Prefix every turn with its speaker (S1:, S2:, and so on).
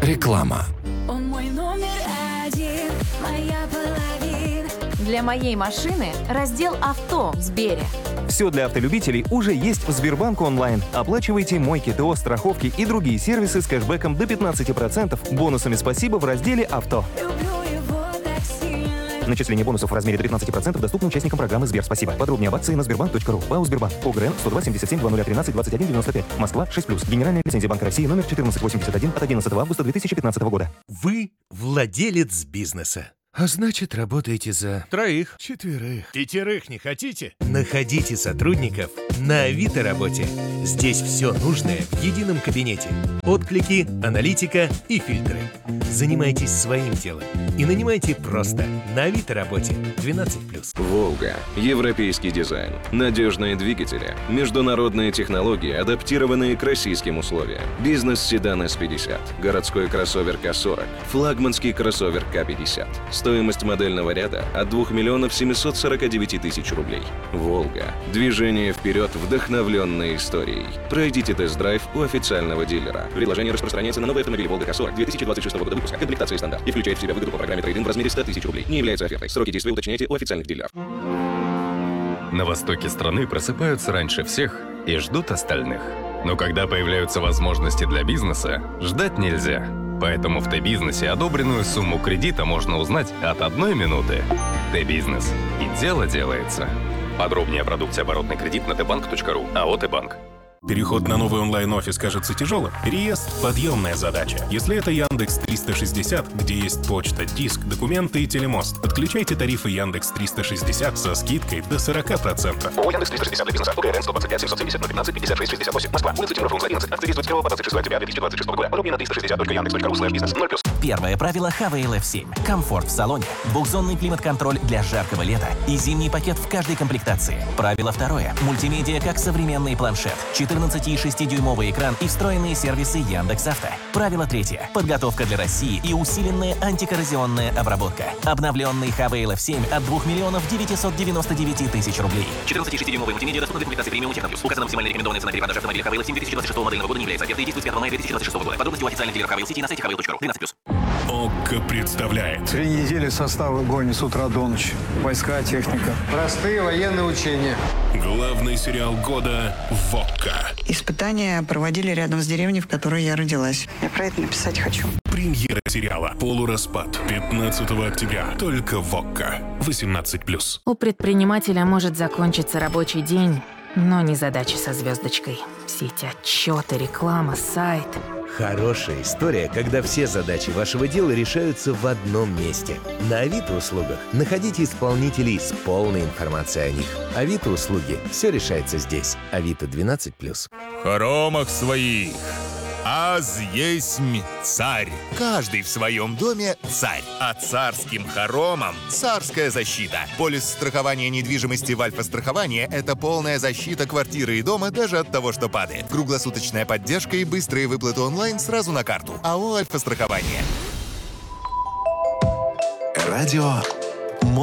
S1: Реклама.
S2: Он мой номер один, моя половина.
S3: Для моей машины раздел «Авто» в Сбере.
S4: Все для автолюбителей уже есть в Сбербанк онлайн. Оплачивайте мойки, ТО, страховки и другие сервисы с кэшбэком до 15%, бонусами «Спасибо» в разделе «Авто».
S2: Люблю его так сильно.
S4: Начисление бонусов в размере до 15% доступно участникам программы «Сбер Спасибо». Подробнее об акции на sberbank.ru. ПАО «Сбербанк». ОГРН 102 77 2013 21 95. Москва 6+. Генеральная лицензия Банка России номер 1481 от 11 августа 2015 года.
S5: Вы владелец бизнеса. А значит, работаете за
S6: 3, 4, 5 не хотите?
S5: Находите сотрудников на Авито работе. Здесь все нужное в едином кабинете. Отклики, аналитика и фильтры. Занимайтесь своим делом и нанимайте просто на Авито работе 12+.
S7: «Волга». Европейский дизайн, надежные двигатели, международные технологии, адаптированные к российским условиям. Бизнес-седан S50, городской кроссовер К40, флагманский кроссовер К50. Стоимость модельного ряда от 2 миллионов 749 тысяч рублей. «Волга». Движение вперед, вдохновленное историей. Пройдите тест-драйв у официального дилера. Предложение распространяется на новый автомобиль «Волга К40» 2026 года выпуска. Комплектация стандарт и включает в себя выгоду по программе трейд-ин в размере 100 тысяч рублей. Не является офертой. Сроки действия уточняйте у официальных дилеров.
S1: На востоке страны просыпаются раньше всех и ждут остальных. Но когда появляются возможности для бизнеса, ждать нельзя. Поэтому в Т-бизнесе одобренную сумму кредита можно узнать от 1 минуты. Т-бизнес. И дело делается. Подробнее о продукте оборотный кредит на tbank.ru. АО «Т-банк».
S6: Переход на новый онлайн-офис кажется тяжелым? Переезд – подъемная задача. Если это Яндекс 360, где есть почта, диск, документы и телемост, подключайте тарифы Яндекс 360 со скидкой до 40%.
S8: ООО «Яндекс 360» для бизнеса. УГРН 125 770 015 56 68. Москва. Улица Тимирова, 11. Акция действует с 1 по 26 октября 2026 года. Подробнее на 360.yandex.ru/бизнес. 0+.
S9: Первое правило HVL F7. Комфорт в салоне. Двухзонный климат-контроль для жаркого лета и зимний пакет в каждой комплектации. Правило второе. Мультимедиа как современный планшет. 14,6-дюймовый экран и встроенные сервисы Яндекс.Авто. Правило третье. Подготовка для России и усиленная антикоррозионная обработка. Обновленный HVL F7 от 2 миллионов 999 тысяч рублей.
S10: 14,6-дюймовый мультимедиа доступна для комплектации премиум Техноплюс. Указана максимально рекомендованная цена перепродажи автомобиля HVL F7 2026 модельного года не является офертой и действует с 5 мая 2026 года. Подробности у официальных дилеров HVL City на сайте hvel.ru. 12+.
S6: ОККО представляет.
S11: 3 недели состав гонит с утра до ночи. Войска, техника. Простые военные учения.
S6: Главный сериал года в ОККО.
S12: Испытания проводили рядом с деревней, в которой я родилась. Я про это написать хочу.
S6: Премьера сериала «Полураспад» 15 октября. Только в ОККО. 18+.
S3: У предпринимателя может закончиться рабочий день, но не задачи со звездочкой. Все эти отчеты, реклама, сайт.
S5: Хорошая история, когда все задачи вашего дела решаются в одном месте. На Авито услугах находите исполнителей с полной информацией о них. Авито услуги. Все решается здесь. Авито 12+.
S13: Хоромах своих. Аз есмь царь. Каждый в своем доме царь. А царским хоромам царская защита. Полис страхования недвижимости в Альфа-страховании – это полная защита квартиры и дома даже от того, что падает. Круглосуточная поддержка и быстрые выплаты онлайн сразу на карту. АО «Альфа-страхование».
S1: Радио